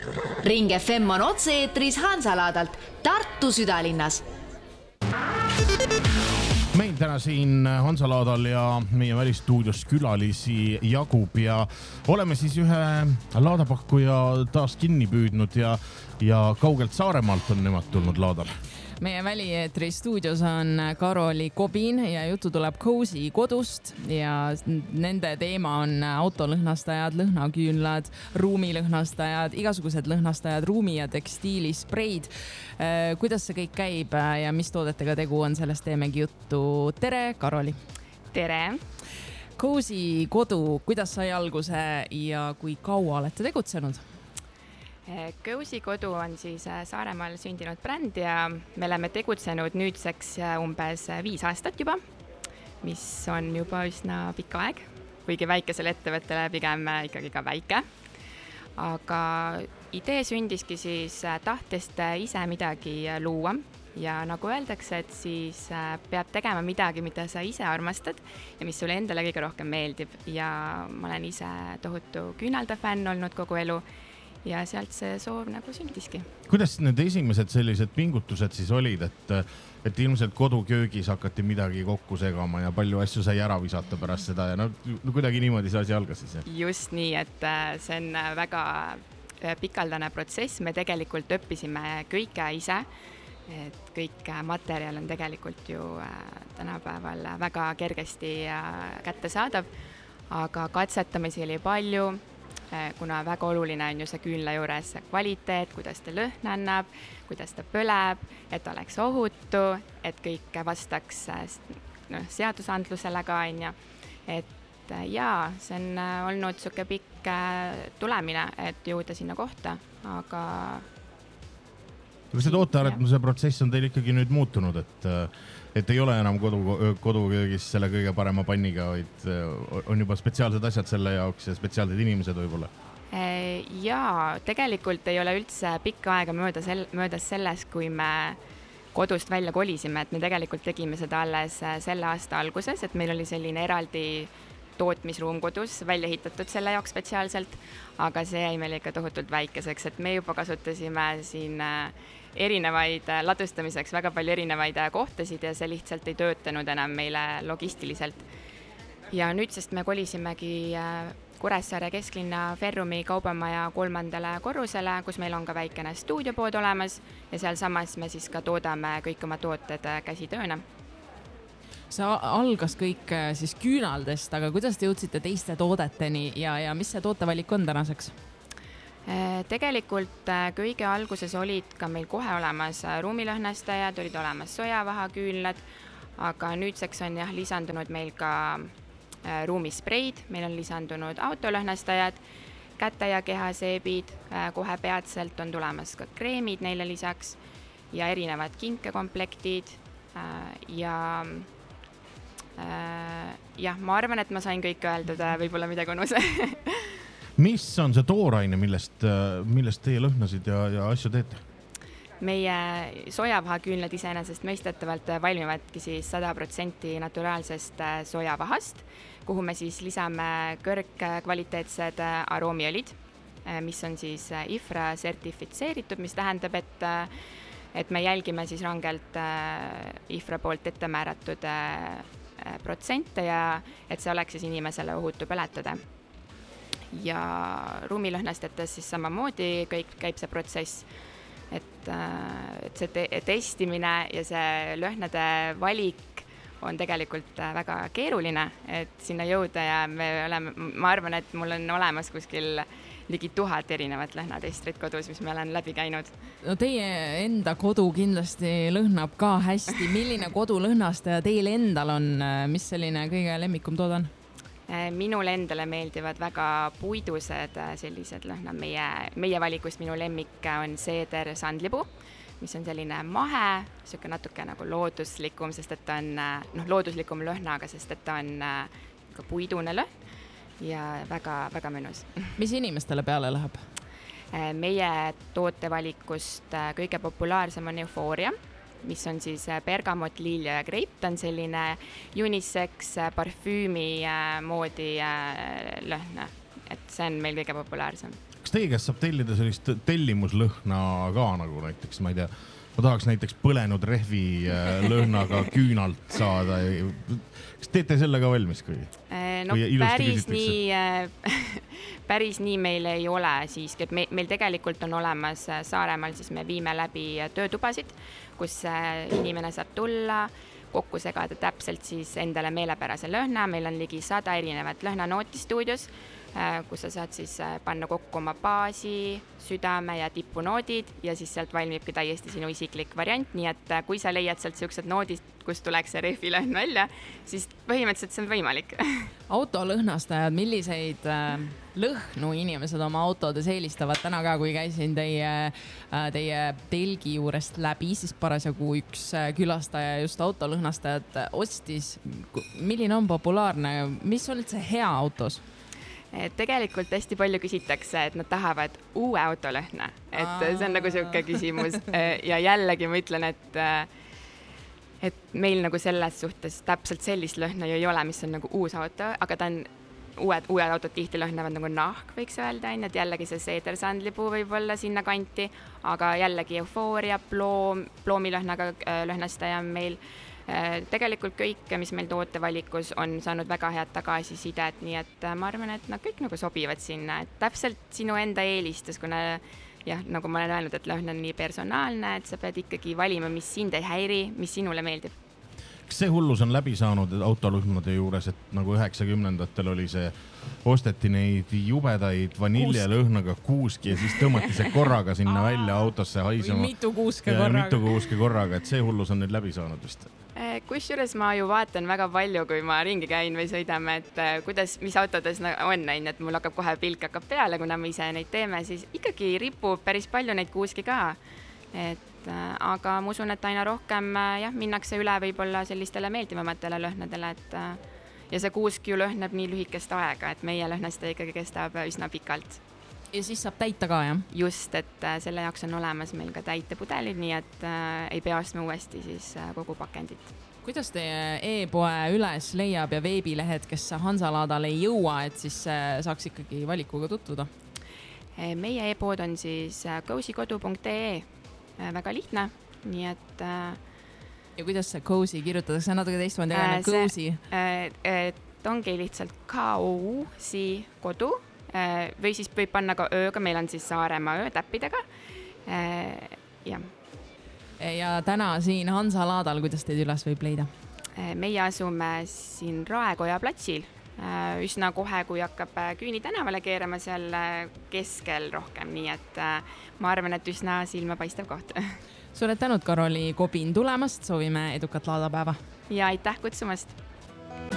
Ring FM on otse-eetris Hansalaadalt Tartu südalinnas. Meil täna siin Hansalaadal ja meie välistuudios külalisi jagub ja oleme siis ühe laadapakkuja taas kinni püüdnud ja kaugelt Saaremaalt on nemad tulnud laadal. Meie välieetri stuudios on Karoli Kobin ja jutu tuleb Cozy kodust ja nende teema on autolõhnastajad, lõhnaküünlad, ruumilõhnastajad, igasugused lõhnastajad, ruumi- ja tekstiilispreid. Kuidas see kõik käib ja mis toodetega tegu on, sellest teemegi juttu. Tere, Karoli! Tere! Cozy kodu, kuidas sai alguse ja kui kaua olete tegutsenud? Cozy kodu on siis Saaremaal sündinud bränd ja me oleme tegutsenud nüüdseks umbes 5 aastat juba, mis on juba üsna pikk aeg, kuigi väikesele ettevõttele pigem ikkagi ka väike. Aga idee sündiski siis tahtest ise midagi luua ja nagu öeldakse, et siis peab tegema midagi, mida sa ise armastad ja mis sulle endale kõige rohkem meeldib. Ja ma olen ise tohutu küünalda fänn olnud kogu elu. Ja sealt see soov nagu sündiski. Kuidas need esimesed sellised pingutused siis olid, et ilmselt koduköögis hakati midagi kokku segama ja palju asju sai ära visata pärast seda ja no kuidagi niimoodi see asi algas siis? Just nii, et see on väga pikaldane protsess. Me tegelikult õppisime kõike ise, et kõik materjal on tegelikult ju tänapäeval väga kergesti kättesaadav, aga katsetamisi oli palju, kuna väga oluline on ju see küünla juures kvaliteet, kuidas ta lõhna annab, kuidas ta põleb, et oleks ohutu, et kõik vastaks seadusandlusele ka. Et jaa, see on olnud suke pikk tulemine, et jõuda sinna kohta, aga... Kas see tootearetuse protsess on teil ikkagi nüüd muutunud, et ei ole enam koduköögis selle kõige parema panniga, vaid on juba spetsiaalsed asjad selle jaoks ja spetsiaalsed inimesed võib-olla? Jaa, tegelikult ei ole üldse pikka aega möödas sellest, kui me kodust välja kolisime, et me tegelikult tegime seda alles selle aasta alguses, et meil oli selline eraldi tootmisruum kodus välja ehitatud selle jaoks spetsiaalselt, aga see jäi meil ikka tohutult väikeseks, et me juba kasutasime siin erinevaid ladustamiseks väga palju erinevaid kohtasid ja see lihtsalt ei töötanud enam meile logistiliselt. Ja nüüdsest me kolisimegi Kuressaare kesklinna Ferrumi kaubamaja 3. korrusele, kus meil on ka väikene stuudiopood olemas ja seal samas me siis ka toodame kõik oma tooted käsitööna. See algas kõik siis küünaldest, aga kuidas te jõudsite teiste toodeteni ja mis see tootevalik on tänaseks? Tegelikult kõige alguses olid ka meil kohe olemas ruumilõhnastajad, olid olemas sojavahaküünlad, aga nüüdseks on lisandunud meil ka ruumispreid, meil on lisandunud autolõhnastajad, käte- ja kehaseebid, kohe peatselt on tulemas ka kreemid neile lisaks ja erinevad kinkekomplektid ja ma arvan, et ma sain kõik öeldud, võib-olla midagi unus. Mis on see tooraine, millest teie lõhnasid ja asju teete? Meie sojavahaküünlad iseenesest mõistetavalt valmivadki siis 100% naturaalsest sojavahast, kuhu me siis lisame kõrgkvaliteetsed aroomiolid, mis on siis IFRA sertifitseeritud, mis tähendab, et me jälgime siis rangelt IFRA poolt ette määratud protsente ja et see oleks siis inimesele ohutu põletada. Ja ruumilõhnastates siis samamoodi kõik käib see protsess, et see testimine ja see lõhnade valik on tegelikult väga keeruline, et sinna jõuda ja ma arvan, et mul on olemas kuskil ligi 1000 erinevat lõhnatestrit kodus, mis me olen läbi käinud. No teie enda kodu kindlasti lõhnab ka hästi. Milline kodulõhnastaja teil endal on? Mis selline kõige lemmikum tood on? Minule endale meeldivad väga puidused sellised lõhnad. Meie valikust minu lemmik on seeder sandlibu, mis on selline mahe, natuke nagu looduslikum, sest et ta on looduslikum lõhnaga, sest et ta on ka puidune lõhn ja väga, väga mõnus. Mis inimestele peale läheb? Meie tootevalikust kõige populaarsem on Euphoria, mis on siis bergamot, liilja ja greip. Ta on selline unisex parfüümi moodi lõhn, et see on meil kõige populaarsem. kas teie käest saab tellida sellist tellimuslõhna ka nagu näiteks, ma ei tea, ma tahaks näiteks põlenud rehvi lõhnaga küünalt saada. Kas teete selle ka valmis, kui? No päris nii meil ei ole siiski, et meil tegelikult on olemas Saaremaal, siis me viime läbi töötubasid, kus inimene saab tulla, kokku segada täpselt siis endale meelepärase lõhna. Meil on ligi 100 erinevat lõhnanooti stuudios, kus sa saad siis panna kokku oma baasi, südame ja tipunoodid ja siis sealt valmibki täiesti sinu isiklik variant. Nii et kui sa leiad sealt siuksed noodid, kus tuleks see rehvilõhn välja, siis põhimõtteliselt see on võimalik. Autolõhnastajad, milliseid lõhnu inimesed oma autodes eelistavad? Täna ka, kui käisin teie telgi juurest läbi, siis parasjagu üks külastaja just autolõhnastajad ostis. Milline on populaarne? Mis on üldse hea autos? Tegelikult hästi palju küsitakse, et nad tahavad uue autolõhna. Et see on nagu siuke küsimus. Ja jällegi ma ütlen, et meil nagu selles suhtes täpselt sellist lõhna ju ei ole, mis on nagu uus auto, aga ta on uued autod tihti lõhnavad nagu nahk, võiks öelda, et jällegi see seedersandlipuu võib olla sinna kanti, aga jällegi eufooria, ploomilõhnaga lõhnastaja on meil. Tegelikult kõik, mis meil tootevalikus on saanud väga head tagasisidet, nii et ma arvan, et nad kõik nagu sobivad sinna, et täpselt sinu enda eelistus, kuna jah, nagu ma olen öelnud, et lõhn on nii personaalne, et sa pead ikkagi valima, mis sind ei häiri, mis sinule meeldib. Kas see hullus on läbi saanud autolõhnade juures, et nagu 90-ndatel oli see, osteti neid jubedaid vaniljelõhnaga kuuski ja siis tõmmati see korraga sinna välja autosse haisema. Mitu kuuske korraga, et see hullus on nüüd läbi saanud vist. Kusjuures ma ju vaatan väga palju, kui ma ringi käin või sõidame, et mis autodes on, et mul hakkab kohe pilk peale, kuna me ise neid teeme, siis ikkagi ripub päris palju neid kuuski ka. Aga ma usun, et aina rohkem minnakse üle võib-olla sellistele meeldivamatele lõhnadele, ja see kuusk ju lõhnab nii lühikest aega, et meie lõhnastaja ikkagi kestab üsna pikalt. Ja siis saab täita ka, jah? Just, et selle jaoks on olemas meil ka täitepudelid, nii et ei pea ostma uuesti siis kogu pakendit. Kuidas teie e-poe üles leiab ja veebilehed, kes Hansalaadal ei jõua, et siis saaks ikkagi valikuga tutvuda? Meie e-pood on siis cozykodu.ee, väga lihtne, nii et... Ja kuidas see cozy kirjutatakse? See on natuke teistmoodi cozy? Ongi lihtsalt K-O-U-si kodu, või siis võib panna ka ööga, meil on siis Saaremaa öö täppidega. Ja täna siin Hansalaadal, kuidas teid üles võib leida? Meie asume siin Raekoja platsil, üsna kohe, kui hakkab Küüni tänavale keerama seal keskel rohkem, nii et ma arvan, et üsna silmapaistev koht. Suured tänud, Karoli Kobin tulemast, soovime edukat laadapäeva. Ja aitäh kutsumast!